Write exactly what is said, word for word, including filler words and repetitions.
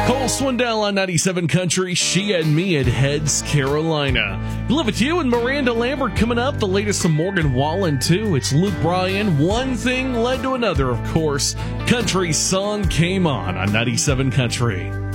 Cole Swindell on ninety-seven Country, She and Me at Heads, Carolina. Live with You and Miranda Lambert coming up. The latest from Morgan Wallen, too. It's Luke Bryan. One thing led to another, of course. Country song came on on ninety-seven Country.